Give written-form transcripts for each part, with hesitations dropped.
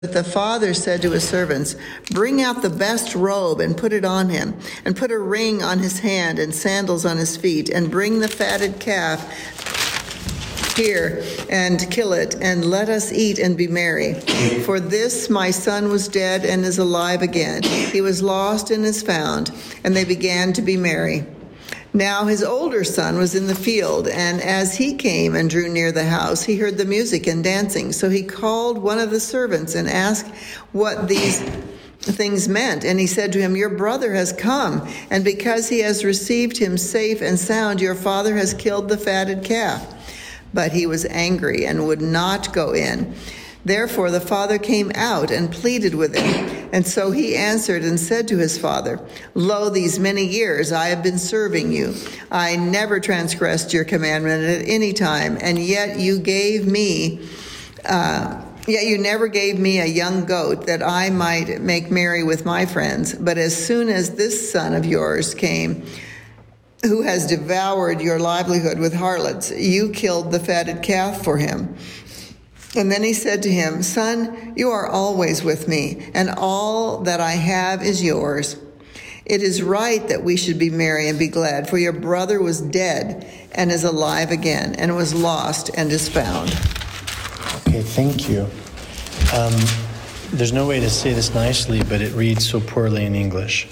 But the father said to his servants, "Bring out the best robe and put it on him, and put a ring on his hand and sandals on his feet, and bring the fatted calf here and kill it, and let us eat and be merry. For this my son was dead and is alive again. He was lost and is found." And they began to be merry. Now his older son was in the field, and as he came and drew near the house, he heard the music and dancing. So he called one of the servants and asked what these things meant. And he said to him, "Your brother has come, and because he has received him safe and sound, your father has killed the fatted calf." But he was angry and would not go in. Therefore the father came out and pleaded with him. And so he answered and said to his father, "Lo, these many years I have been serving you. I never transgressed your commandment at any time, and yet you never gave me a young goat that I might make merry with my friends. But as soon as this son of yours came, who has devoured your livelihood with harlots, you killed the fatted calf for him." And then he said to him, "Son, you are always with me, and all that I have is yours. It is right that we should be merry and be glad, for your brother was dead and is alive again, and was lost and is found." Okay, thank you. There's no way to say this nicely, but it reads so poorly in English.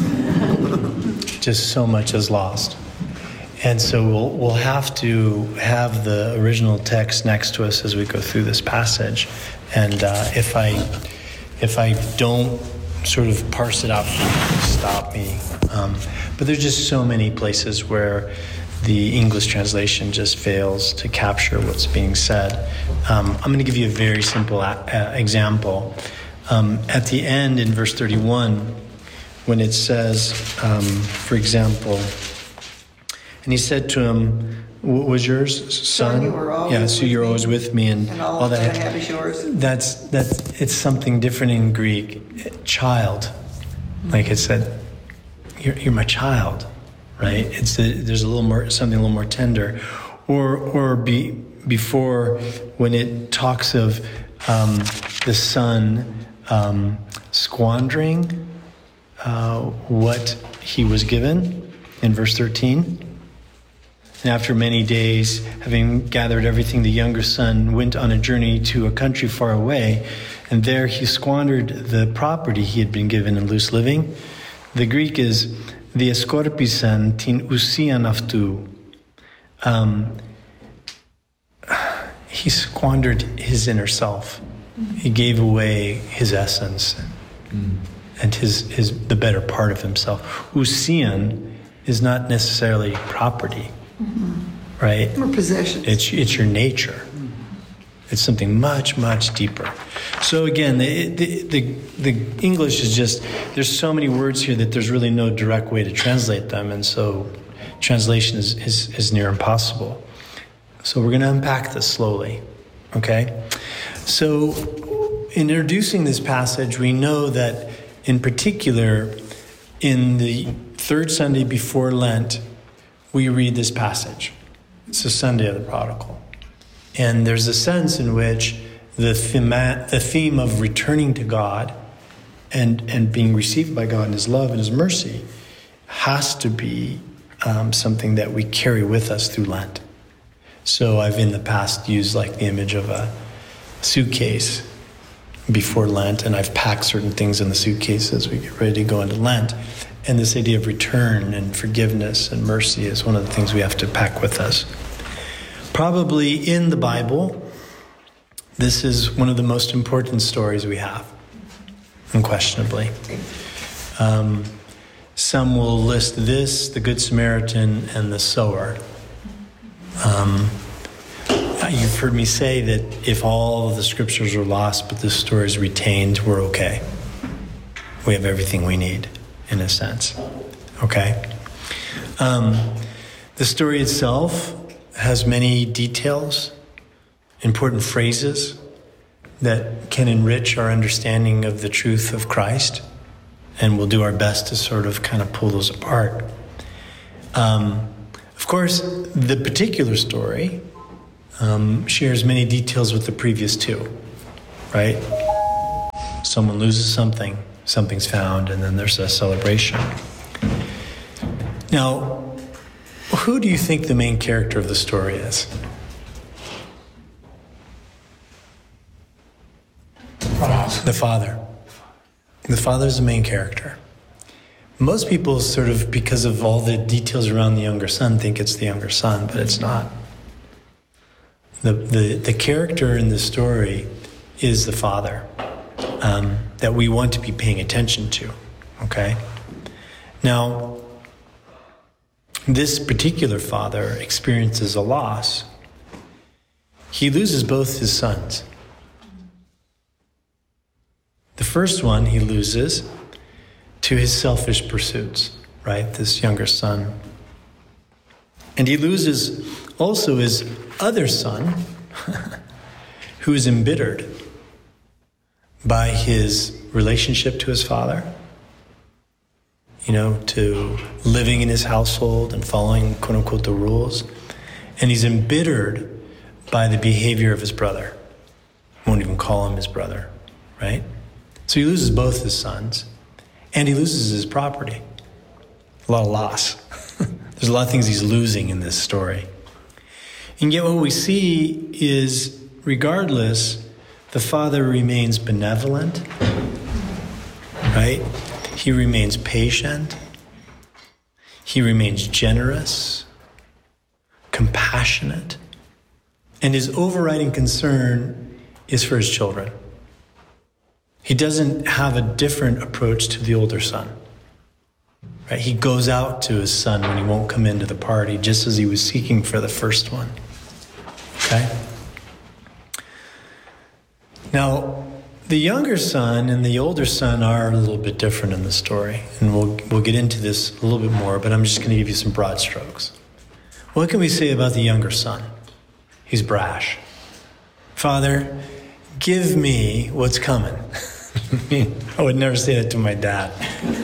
Just so much is lost. And so we'll have to have the original text next to us as we go through this passage. And if I don't sort of parse it out, stop me. But there's just so many places where the English translation just fails to capture what's being said. I'm going to give you a very simple example. At the end in verse 31, when it says, for example, and he said to him, "What was yours, son? You are always so you're with always with me, and all that I have is yours." That's it's something different in Greek. Child, like it said, you're my child, right? There's a little more, something a little more tender, before when it talks of the son squandering what he was given in verse 13. "And after many days, having gathered everything, the younger son went on a journey to a country far away, and there he squandered the property he had been given in loose living." The Greek is "diascorpisan tin usian aftu." He squandered his inner self. He gave away his essence and the better part of himself. Usian is not necessarily property. Right? Or possessions. It's your nature. It's something much, much deeper. So again, the English is just, there's so many words here that there's really no direct way to translate them, and so translation is near impossible. So we're going to unpack this slowly, okay? So in introducing this passage, we know that in particular, in the third Sunday before Lent, we read this passage. It's the Sunday of the Prodigal. And there's a sense in which the theme of returning to God and being received by God in his love and his mercy has to be something that we carry with us through Lent. So I've in the past used like the image of a suitcase before Lent, and I've packed certain things in the suitcase as we get ready to go into Lent. And this idea of return and forgiveness and mercy is one of the things we have to pack with us. Probably in the Bible, this is one of the most important stories we have, unquestionably. Some will list this, the Good Samaritan, and the sower. You've heard me say that if all of the scriptures are lost, but this story is retained, we're okay. We have everything we need, in a sense. Okay? The story itself has many details, important phrases that can enrich our understanding of the truth of Christ, and we'll do our best to sort of kind of pull those apart. Of course, the particular story shares many details with the previous two, right? Someone loses something, something's found, and then there's a celebration. Now, who do you think the main character of the story is? The father. The father is the main character. Most people sort of, because of all the details around the younger son, think it's the younger son, but it's not. The character in the story is the father that we want to be paying attention to, okay? Now, this particular father experiences a loss. He loses both his sons. The first one he loses to his selfish pursuits, right? This younger son. And he loses also his other son, who is embittered by his relationship to his father, to living in his household and following, quote unquote, the rules. And he's embittered by the behavior of his brother. Won't even call him his brother, right? So he loses both his sons, and he loses his property. A lot of loss. There's a lot of things he's losing in this story. And yet what we see is, regardless, the father remains benevolent, right? He remains patient. He remains generous, compassionate. And his overriding concern is for his children. He doesn't have a different approach to the older son. Right? He goes out to his son when he won't come into the party, just as he was seeking for the first one. Okay? Now, the younger son and the older son are a little bit different in the story, and we'll get into this a little bit more, but I'm just going to give you some broad strokes. What can we say about the younger son? He's brash. Father, give me what's coming. I would never say that to my dad.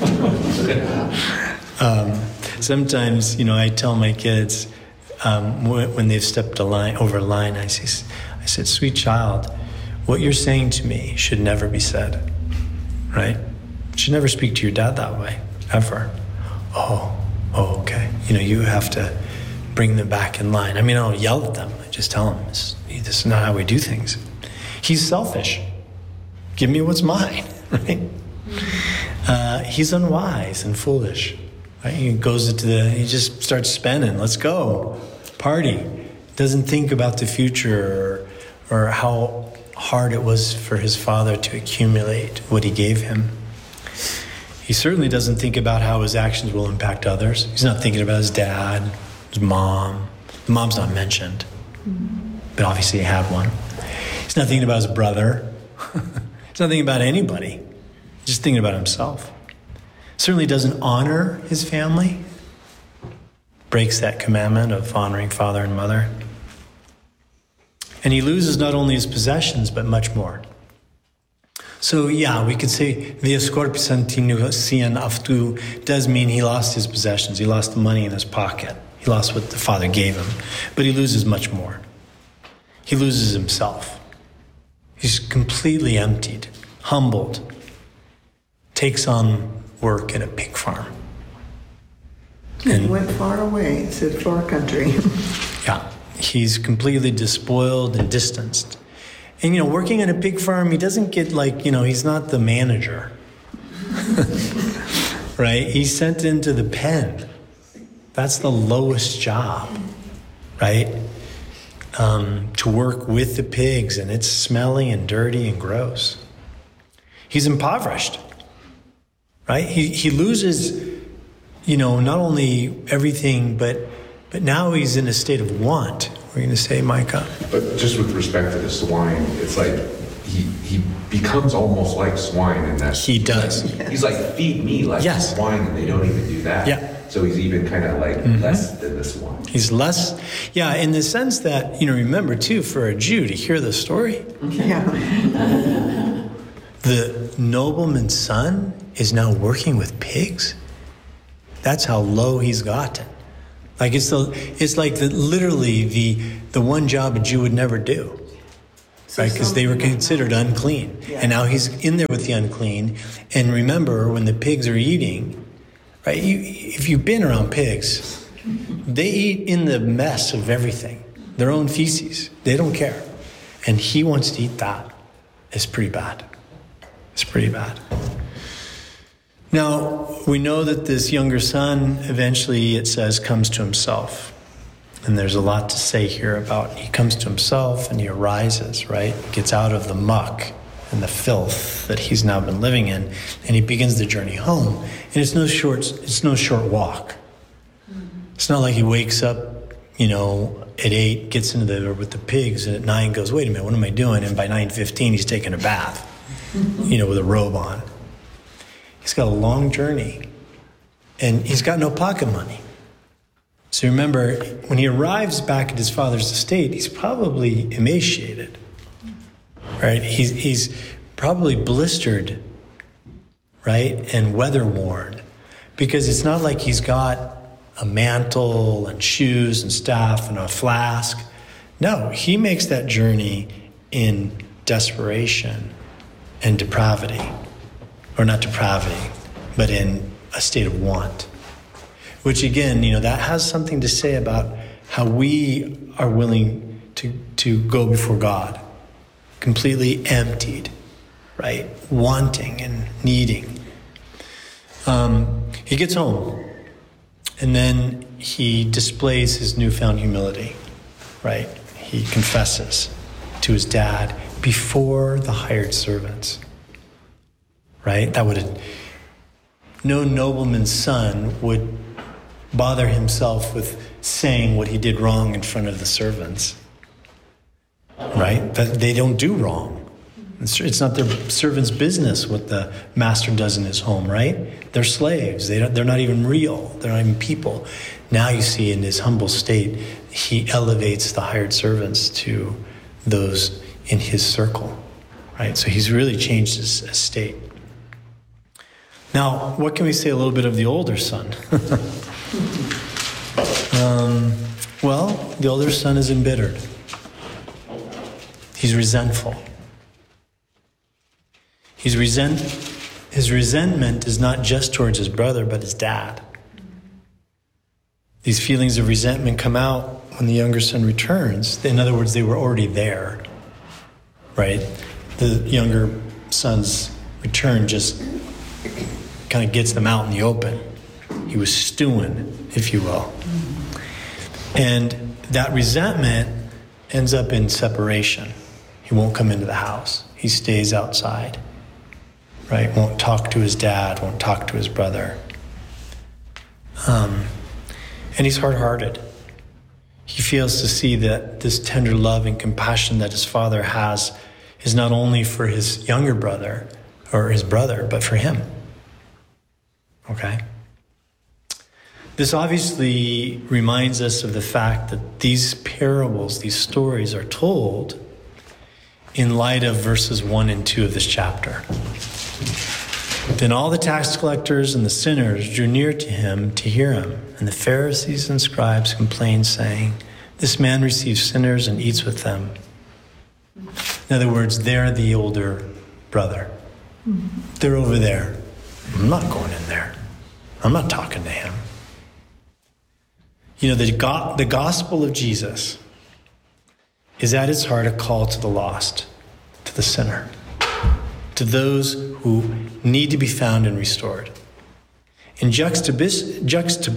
Sometimes, I tell my kids when they've stepped over a line, I said, sweet child, what you're saying to me should never be said, right? You should never speak to your dad that way, ever. Oh, okay. You have to bring them back in line. I don't yell at them. I just tell them, this is not how we do things. He's selfish. Give me what's mine, right? He's unwise and foolish. Right? He just starts spending. Let's go. Party. Doesn't think about the future or how hard it was for his father to accumulate what he gave him. He certainly doesn't think about how his actions will impact others. He's not thinking about his dad, his mom. The mom's not mentioned, but obviously he had one. He's not thinking about his brother. He's not thinking about anybody. He's just thinking about himself. Certainly doesn't honor his family. Breaks that commandment of honoring father and mother. And he loses not only his possessions, but much more. So we could say Viascorpisantinu aftu does mean he lost his possessions. He lost the money in his pocket. He lost what the father gave him. But he loses much more. He loses himself. He's completely emptied, humbled, takes on work in a pig farm. And went far away, it said far country. Yeah, he's completely despoiled and distanced. And, working in a pig farm, he doesn't get he's not the manager, right? He's sent into the pen. That's the lowest job, right? To work with the pigs, and it's smelly and dirty and gross. He's impoverished, right? He loses, not only everything, but now he's in a state of want. We're going to say, Micah. But just with respect to the swine, it's like he becomes almost like swine in that. He does. He's like, feed me like swine, and they don't even do that. Yeah. So he's even kind of like less than the swine. He's less, in the sense that, remember too, for a Jew to hear the story. Yeah. The nobleman's son is now working with pigs. That's how low he's gotten. Like literally the one job a Jew would never do. right? Because they were considered unclean. Yeah. And now he's in there with the unclean. And remember, when the pigs are eating, right? If you've been around pigs, they eat in the mess of everything, their own feces. They don't care. And he wants to eat that. It's pretty bad. It's pretty bad. Now, we know that this younger son eventually, it says, comes to himself. And there's a lot to say here about he comes to himself and he arises, right? Gets out of the muck and the filth that he's now been living in, and he begins the journey home. And it's no short walk. It's not like he wakes up, at 8, gets into with the pigs, and at 9 goes, wait a minute, what am I doing? And by 9:15, he's taking a bath, with a robe on. He's got a long journey, and he's got no pocket money. So remember, when he arrives back at his father's estate, he's probably emaciated, right? He's probably blistered, right, and weather-worn, because it's not like he's got a mantle and shoes and staff and a flask. No, he makes that journey in desperation and depravity. Or not depravity, but in a state of want. Which again, that has something to say about how we are willing to go before God. Completely emptied, right? Wanting and needing. He gets home. And then he displays his newfound humility, right? He confesses to his dad before the hired servants, right? No nobleman's son would bother himself with saying what he did wrong in front of the servants, right? That they don't do wrong. It's not their servant's business what the master does in his home, right? They're slaves. They're not even real. They're not even people. Now you see in his humble state, he elevates the hired servants to those in his circle, right? So he's really changed his estate. Now, what can we say a little bit of the older son? Well, the older son is embittered. He's resentful. His resentment is not just towards his brother, but his dad. These feelings of resentment come out when the younger son returns. In other words, they were already there, right? The younger son's return just kind of gets them out in the open. He was stewing, if you will. And that resentment ends up in separation. He won't come into the house. He stays outside. Right? Won't talk to his dad, won't talk to his brother. And he's hard-hearted. He fails to see that this tender love and compassion that his father has is not only for his younger brother or his brother, but for him. Okay? This obviously reminds us of the fact that these parables, these stories are told in light of verses 1 and 2 of this chapter. Then all the tax collectors and the sinners drew near to him to hear him. And the Pharisees and scribes complained, saying, "This man receives sinners and eats with them." In other words, they're the older brother. They're over there. I'm not going in there. I'm not talking to him. The gospel of Jesus is at its heart a call to the lost, to the sinner, to those who need to be found and restored. In juxtaposition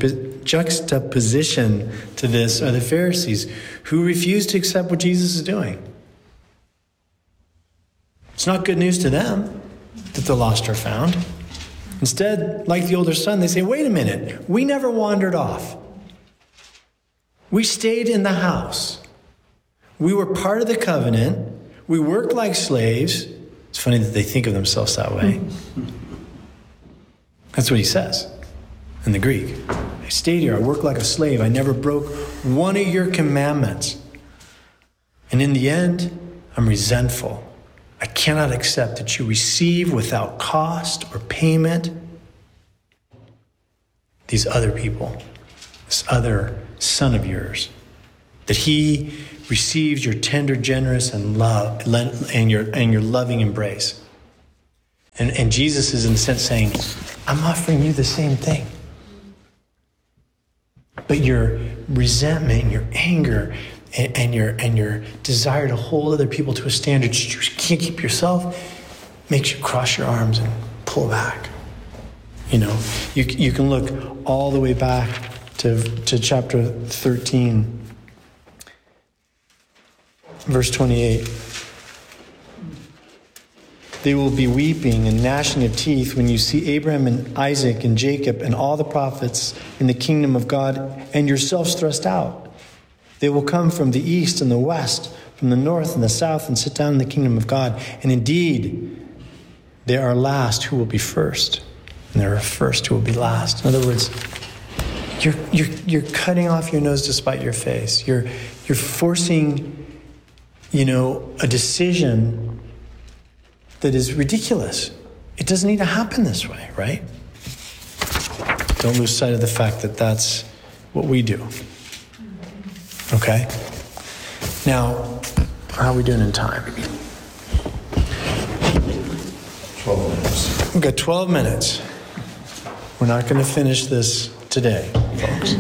to this are the Pharisees, who refuse to accept what Jesus is doing. It's not good news to them that the lost are found. Instead, like the older son, they say, wait a minute, we never wandered off. We stayed in the house. We were part of the covenant. We worked like slaves. It's funny that they think of themselves that way. That's what he says in the Greek. I stayed here. I worked like a slave. I never broke one of your commandments. And in the end, I'm resentful. I cannot accept that you receive without cost or payment these other people, this other son of yours, that he receives your tender, generous, and your loving embrace. And Jesus is in a sense saying, I'm offering you the same thing. But your resentment, your anger, and your desire to hold other people to a standard you can't keep yourself makes you cross your arms and pull back. You can look all the way back to chapter 13, verse 28. They will be weeping and gnashing of teeth when you see Abraham and Isaac and Jacob and all the prophets in the kingdom of God and yourselves thrust out. They will come from the east and the west, from the north and the south, and sit down in the kingdom of God. And indeed, there are last who will be first, and there are first who will be last. In other words, you're cutting off your nose to spite your face. You're forcing, a decision that is ridiculous. It doesn't need to happen this way, right? Don't lose sight of the fact that that's what we do. Okay? Now, how are we doing in time? 12 minutes. We've got 12 minutes. We're not going to finish this today, folks.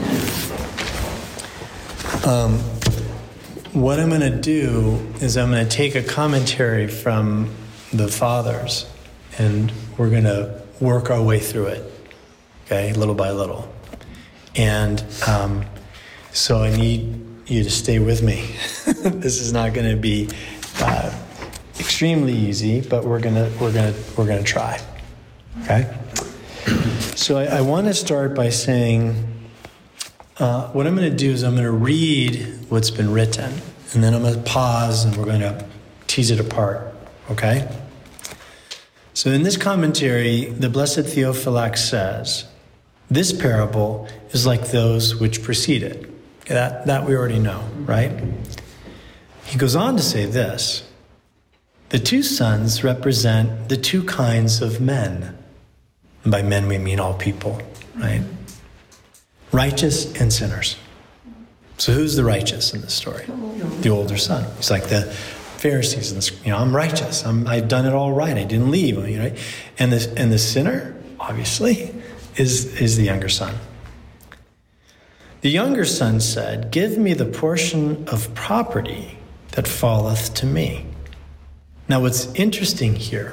What I'm going to do is I'm going to take a commentary from the fathers, and we're going to work our way through it, okay, little by little. And so I need you to stay with me. This is not going to be extremely easy, but we're gonna try. Okay. So I want to start by saying what I'm going to do is I'm going to read what's been written, and then I'm going to pause and we're going to tease it apart. Okay. So in this commentary, the Blessed Theophylact says, this parable is like those which precede it. Okay, that we already know, right? He goes on to say this. The two sons represent the two kinds of men. And by men, we mean all people, right? Righteous and sinners. So who's the righteous in this story? The older son. He's like the Pharisees. I'm righteous. I've done it all right. I didn't leave. Right? And the sinner, obviously, is the younger son. The younger son said, give me the portion of property that falleth to me. Now, what's interesting here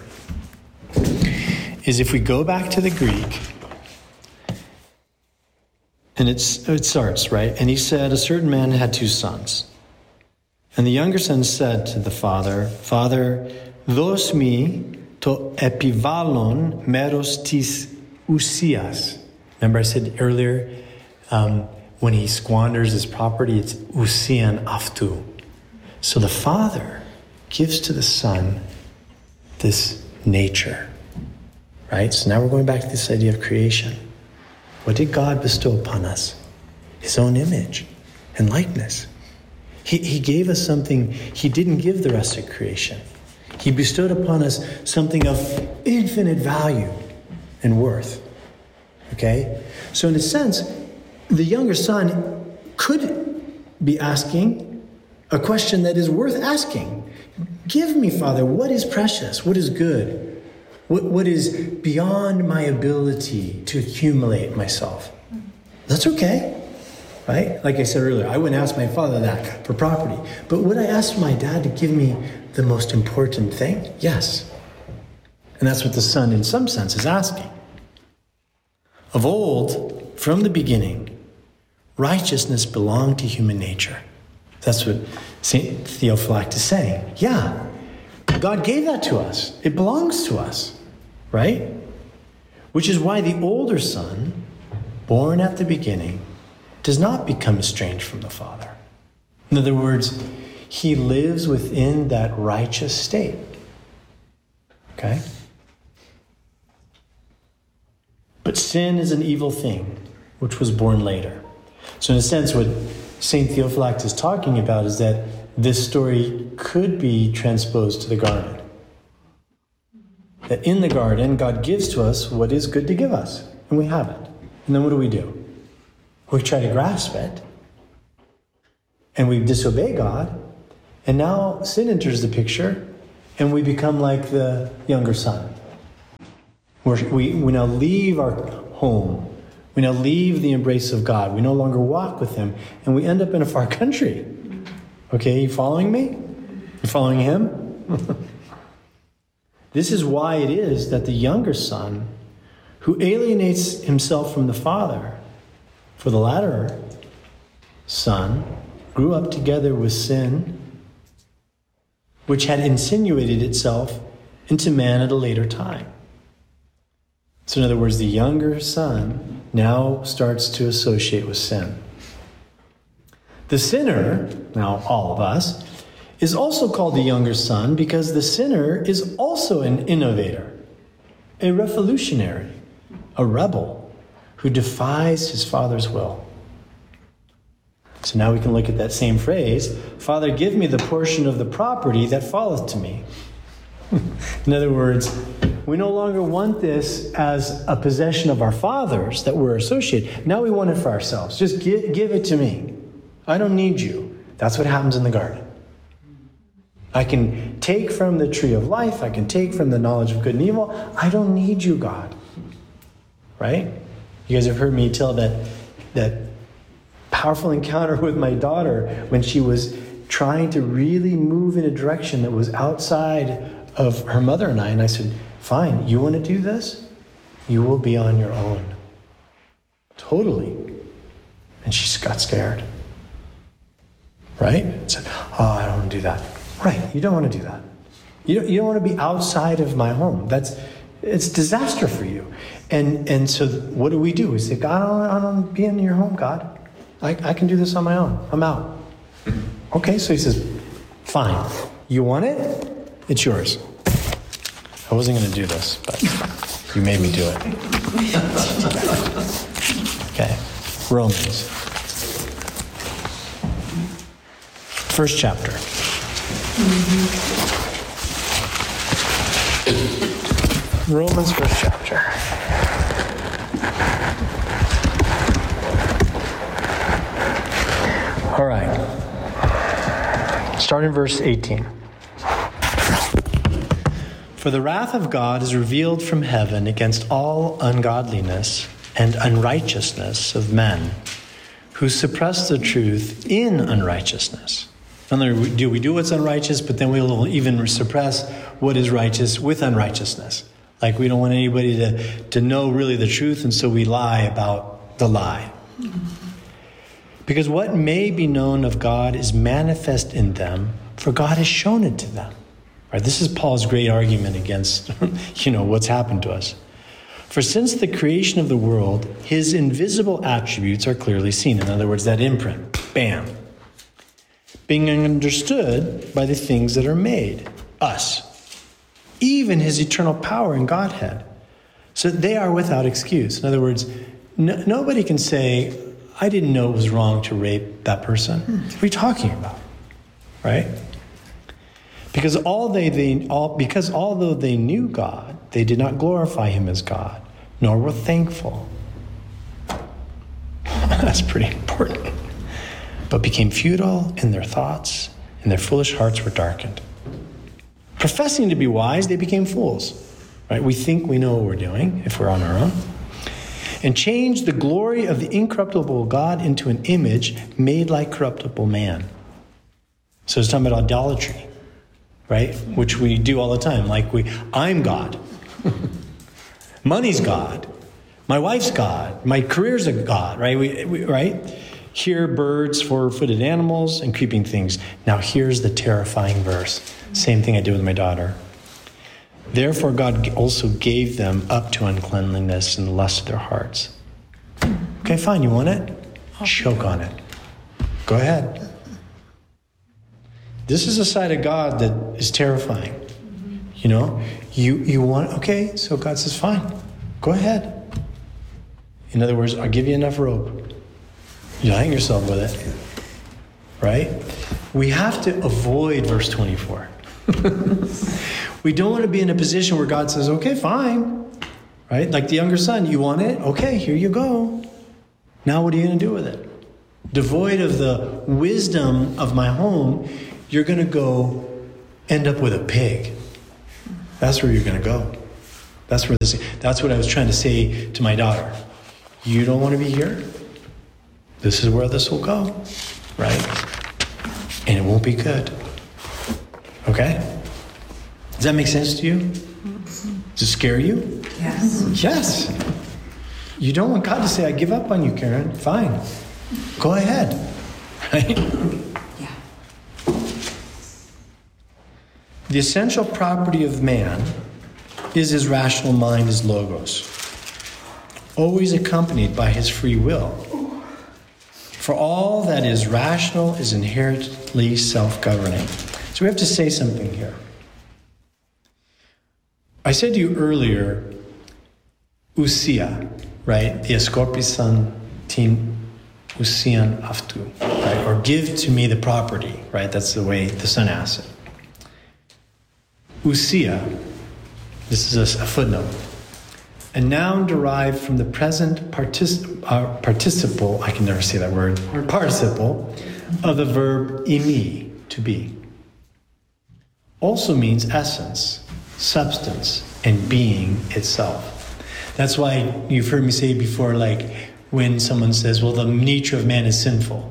is if we go back to the Greek, and it starts, right? And he said, a certain man had two sons. And the younger son said to the father, Father, dos mi to epivalon meros tis ousias. Remember I said earlier, when he squanders his property, it's ousian aftu. So the father gives to the son this nature, right? So now we're going back to this idea of creation. What did God bestow upon us? His own image and likeness. He gave us something he didn't give the rest of creation. He bestowed upon us something of infinite value and worth. Okay? So in a sense, the younger son could be asking a question that is worth asking. Give me, Father, what is precious? What is good? What is beyond my ability to accumulate myself? That's okay. Right? Like I said earlier, I wouldn't ask my father that for property. But would I ask my dad to give me the most important thing? Yes. And that's what the son, in some sense, is asking. Of old, from the beginning, righteousness belonged to human nature. That's what St. Theophylact is saying. Yeah, God gave that to us. It belongs to us, right? Which is why the older son, born at the beginning, does not become estranged from the Father. In other words, he lives within that righteous state. Okay? But sin is an evil thing, which was born later. So in a sense, what St. Theophylact is talking about is that this story could be transposed to the garden. That in the garden, God gives to us what is good to give us, and we have it. And then what do? We try to grasp it, and we disobey God, And now sin enters the picture, and we become like the younger son. We now leave our home. We now leave the embrace of God. We no longer walk with him, and we end up in a far country. Okay, you following me? You following him? This is why it is that the younger son, who alienates himself from the father, for the latter son grew up together with sin, which had insinuated itself into man at a later time. So in other words, the younger son now starts to associate with sin. The sinner, now all of us, is also called the younger son because the sinner is also an innovator, a revolutionary, a rebel who defies his father's will. So now we can look at that same phrase, Father, give me the portion of the property that falleth to me. In other words, we no longer want this as a possession of our fathers that we're associated. Now we want it for ourselves. Just give it to me. I don't need you. That's what happens in the garden. I can take from the tree of life. I can take from the knowledge of good and evil. I don't need you, God. Right? You guys have heard me tell that powerful encounter with my daughter when she was trying to really move in a direction that was outside of her mother and I. And I said, fine, you want to do this? You will be on your own. Totally. And she got scared. Right? Said, oh, I don't want to do that. Right, you don't want to do that. You don't want to be outside of my home. It's disaster for you. And so what do? We say, God, I don't want to be in your home, God. I can do this on my own. I'm out. Okay, so he says, fine. You want it? It's yours. I wasn't going to do this, but you made me do it. Okay, Romans. First chapter. Romans first chapter. All right. Start in verse 18. For the wrath of God is revealed from heaven against all ungodliness and unrighteousness of men who suppress the truth in unrighteousness. Not only do we do what's unrighteous, but then we will even suppress what is righteous with unrighteousness. Like we don't want anybody to know really the truth, and so we lie about the lie. Because what may be known of God is manifest in them, for God has shown it to them. Right? This is Paul's great argument against, what's happened to us. For since the creation of the world, his invisible attributes are clearly seen. In other words, that imprint, bam. Being understood by the things that are made, us. Even his eternal power and Godhead. So they are without excuse. In other words, nobody can say, I didn't know it was wrong to rape that person. What are you talking about? Right? Because although they knew God, they did not glorify him as God, nor were thankful. That's pretty important. But became futile in their thoughts, and their foolish hearts were darkened. Professing to be wise, they became fools. Right? We think we know what we're doing if we're on our own. And changed the glory of the incorruptible God into an image made like corruptible man. So it's talking about idolatry, right? Which we do all the time. Like I'm God. Money's God. My wife's God. My career's a God, right? Right? Here, birds, four-footed animals, and creeping things. Now here's the terrifying verse. Same thing I did with my daughter. Therefore God also gave them up to uncleanliness and the lust of their hearts. Okay, fine, you want it? Choke on it. Go ahead. This is a side of God that is terrifying. You want, okay, so God says, fine, go ahead. In other words, I'll give you enough rope. You hang yourself with it. Right? We have to avoid verse 24. We don't want to be in a position where God says, okay, fine. Right? Like the younger son, you want it? Okay, here you go. Now what are you going to do with it? Devoid of the wisdom of my home, you're going to go end up with a pig. That's where you're going to go. That's what I was trying to say to my daughter. You don't want to be here? This is where this will go, right? And it won't be good. Okay? Does that make sense to you? Does it scare you? Yes. Yes. You don't want God to say, I give up on you, Karen. Fine. Go ahead. Right? Yeah. The essential property of man is his rational mind, his logos, always accompanied by his free will. For all that is rational is inherently self-governing. So we have to say something here. I said to you earlier, ousia, right? The escorpisan tin ousian aftu, right? Or give to me the property, right? That's the way the son asks it. Ousia, this is a footnote. A noun derived from the present participle, I can never say that word, participle of the verb imi, to be. Also means essence, substance, and being itself. That's why you've heard me say before, like when someone says, well, the nature of man is sinful.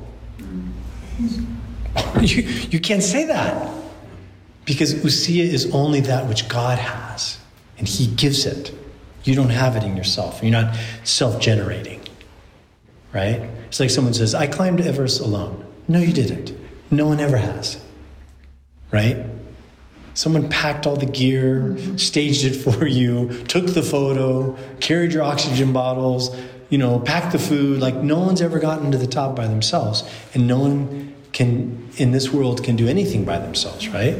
You can't say that. Because ousia is only that which God has, and he gives it. You don't have it in yourself. You're not self-generating, right? It's like someone says, I climbed Everest alone. No, you didn't. No one ever has, right? Someone packed all the gear, staged it for you, took the photo, carried your oxygen bottles, packed the food. Like no one's ever gotten to the top by themselves, and no one can, in this world, can do anything by themselves, right?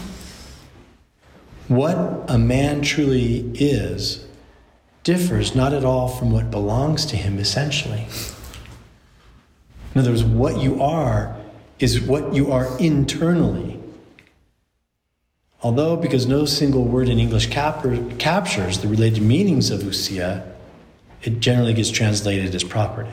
What a man truly is differs not at all from what belongs to him essentially. In other words, what you are is what you are internally. Although, because no single word in English captures the related meanings of ousia, it generally gets translated as property.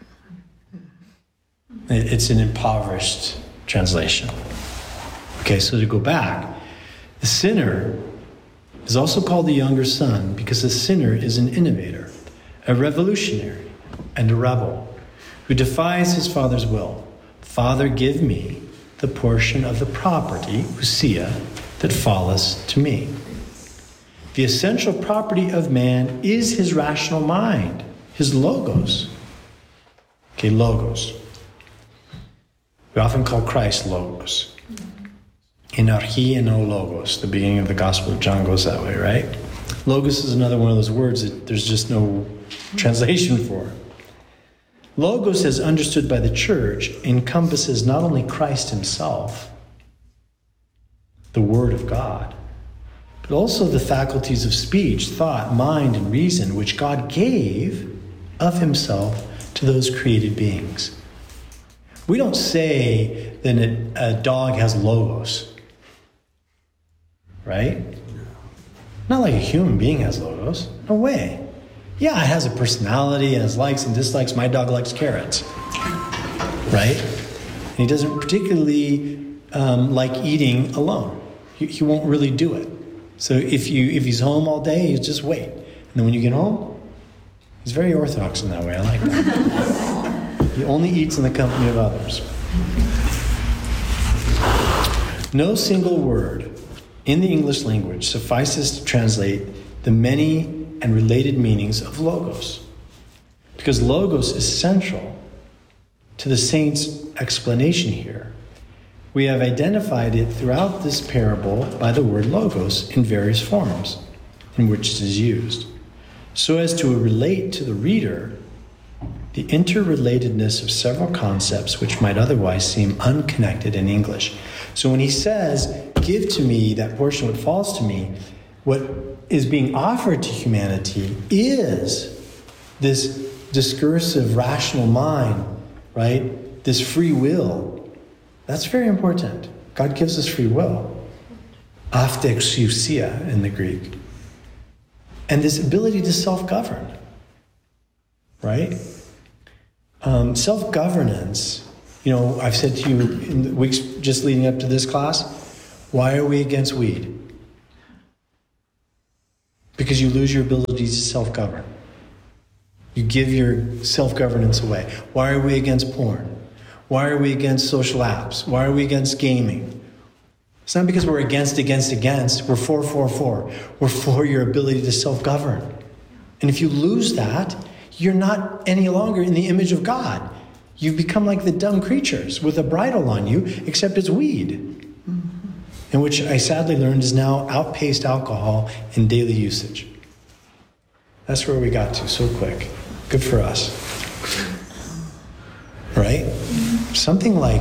It's an impoverished translation. Okay, so to go back, the sinner is also called the younger son because the sinner is an innovator, a revolutionary, and a rebel who defies his father's will. Father, give me the portion of the property, ousia, that falleth to me. The essential property of man is his rational mind, his logos. Okay, logos. We often call Christ logos. In archi and logos, the beginning of the Gospel of John goes that way, right? Logos is another one of those words that there's just no translation for. Logos, as understood by the church, encompasses not only Christ himself, the Word of God, but also the faculties of speech, thought, mind, and reason, which God gave of himself to those created beings. We don't say that a dog has logos, right? Not like a human being has logos. No way. Yeah, it has a personality, it has likes and dislikes. My dog likes carrots, right? And he doesn't particularly like eating alone. He won't really do it. So if he's home all day, you just wait. And then when you get home, he's very orthodox in that way. I like that. He only eats in the company of others. No single word in the English language suffices to translate the many and related meanings of logos, because logos is central to the saint's explanation here. We have identified it throughout this parable by the word logos in various forms in which it is used, so as to relate to the reader the interrelatedness of several concepts which might otherwise seem unconnected in English. So when he says, give to me that portion what falls to me, what is being offered to humanity is this discursive, rational mind, right? This free will. That's very important. God gives us free will. Aftexousia in the Greek. And this ability to self-govern, right? Self-governance I've said to you in the weeks just leading up to this class, why are we against weed? Because you lose your ability to self-govern. You give your self-governance away. Why are we against porn? Why are we against social apps? Why are we against gaming? It's not because we're against. We're for. We're for your ability to self-govern. And if you lose that, you're not any longer in the image of God. You've become like the dumb creatures with a bridle on you, except it's weed. And which I sadly learned is now outpaced alcohol in daily usage. That's where we got to so quick. Good for us. Right? Something like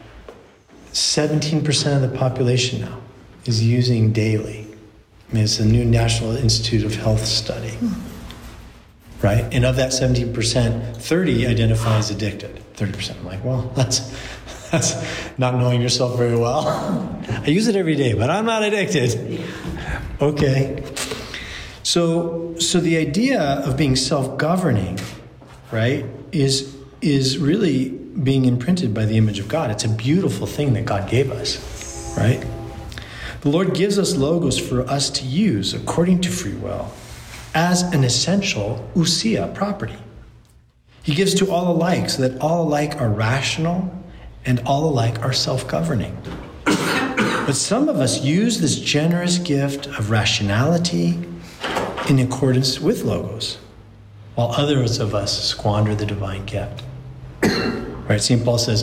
17% of the population now is using daily. It's a new National Institute of Health study. Right? And of that 17%, 30 identify as addicted. 30%. I'm like, well, that's not knowing yourself very well. I use it every day, but I'm not addicted. Okay. So the idea of being self-governing, right, is really being imprinted by the image of God. It's a beautiful thing that God gave us, right? The Lord gives us logos for us to use according to free will as an essential ousia property. He gives to all alike so that all alike are rational and all alike are self-governing. But some of us use this generous gift of rationality in accordance with logos, while others of us squander the divine gift. Right? St. Paul says,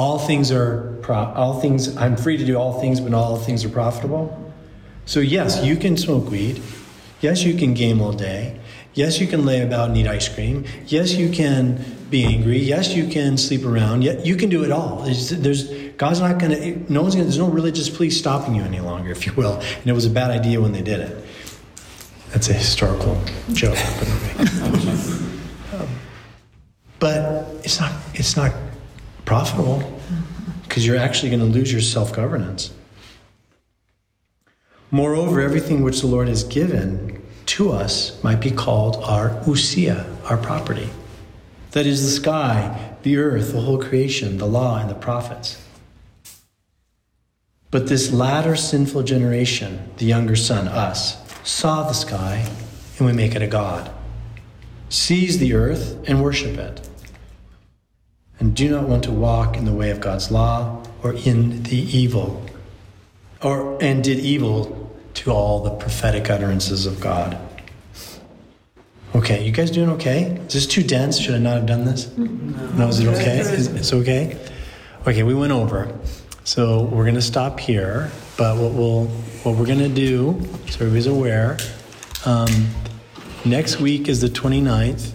I'm free to do all things, but not all things are profitable. So yes, you can smoke weed. Yes, you can game all day. Yes, you can lay about and eat ice cream. Yes, you can be angry. Yes, you can sleep around. You can do it all. God's not going to, there's no religious police stopping you any longer, if you will. And it was a bad idea when they did it. That's a historical joke. But it's not profitable because you're actually going to lose your self-governance. Moreover, everything which the Lord has given to us might be called our ousia, our property. That is the sky, the earth, the whole creation, the law, and the prophets. But this latter sinful generation, the younger son, us, saw the sky and we make it a god, sees the earth and worship it, and do not want to walk in the way of God's law or in the evil, and did evil to all the prophetic utterances of God. Okay, you guys doing okay? Is this too dense? Should I not have done this? No, is it okay? It's okay? Okay, we went over. So we're going to stop here, but what we're going to do, so everybody's aware, next week is the 29th,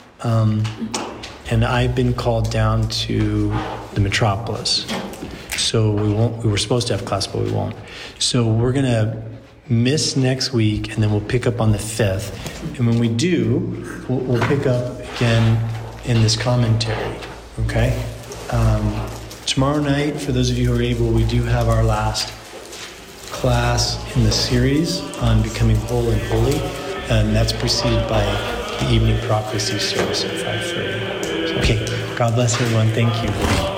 and I've been called down to the metropolis. So we were supposed to have class, but we won't. So we're going to miss next week, and then we'll pick up on the 5th. And when we do, we'll pick up again in this commentary, okay? Tomorrow night, for those of you who are able, we do have our last class in the series on becoming whole and holy, and that's preceded by the evening prophecy service at 5:30. Okay, God bless everyone. Thank you.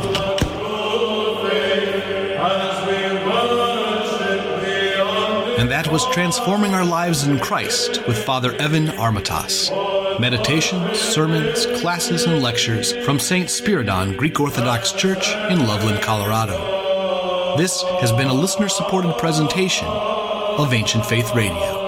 And that was Transforming Our Lives in Christ with Father Evan Armatas. Meditations, sermons, classes, and lectures from St. Spiridon Greek Orthodox Church in Loveland, Colorado. This has been a listener-supported presentation of Ancient Faith Radio.